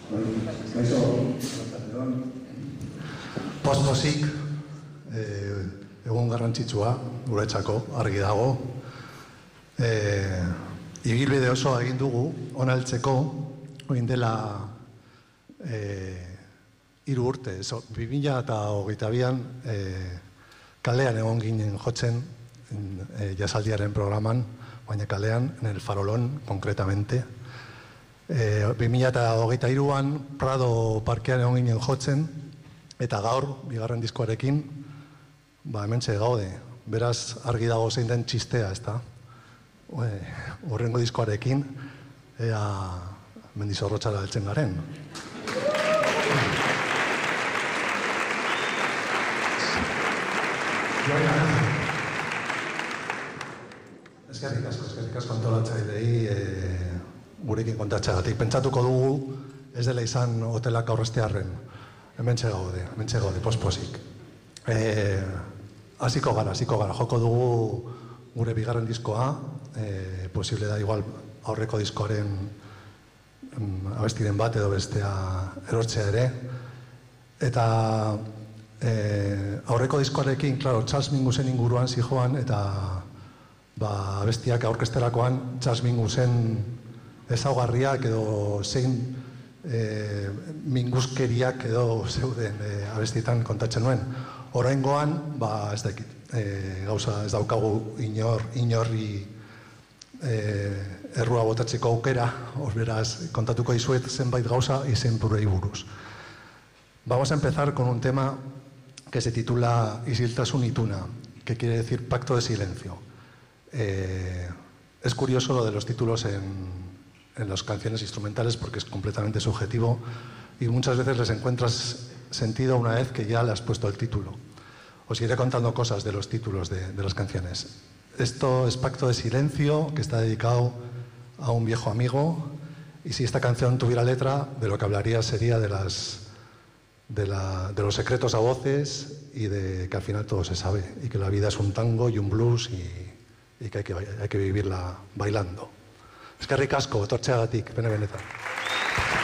Post-pozik, egun garrantzitsua, guretzako, argi dago. Ibilbide oso egin dugu, ona heltzeko, orain dela 3 urte, 2022an kalean egon ginen jotzen, jasaldiaren programan, baina kalean, en el Farolón, concretamente. 2023an Prado parkean egon ginen jotzen, eta gaur, bigarren diskoarekin, hementxe gaude. Beraz, argi dago zein den txistea, ezta? Horrengo diskoarekin, ea Mendizorrotzara heltzen garen. Eskerrik asko antolatzailei gurekin kontatzeagatik. Pentsatuko dugu ez dela izan hotelak aurrestearren. Hementxe gaude, post-pozik. Hasiko gara, joko dugu gure bigarren diskoa, posible da igual aurreko diskoaren abestiren bat edo bestea erortzea ere. Eta aurreko diskoarekin, claro, Charles Mingus'en inguruan zijoan, eta abestiak aurkesterakoan Charles Mingus'en ezaugarriak edo zein minguskeriak edo zeuden abestietan kontatzen nuen. Oraingoan, ez dakit, gauza ez daukagu inorri errua botatzeko aukera, beraz kontatuko dizuet zenbait gauza izen purei buruz. Vamos a empezar con un tema que se titula Isiltasun ituna, que quiere decir pacto de silencio. Es curioso lo de los títulos en las canciones instrumentales porque es completamente subjetivo y muchas veces les encuentras sentido una vez que ya le has puesto el título. Os iré contando cosas de los títulos de las canciones. Esto es Pacto de Silencio, que está dedicado a un viejo amigo, y si esta canción tuviera letra, de lo que hablaría sería de los secretos a voces y de que al final todo se sabe, y que la vida es un tango y un blues y que hay que vivirla bailando. Eskerrik asko, etortzeagatik, benetan.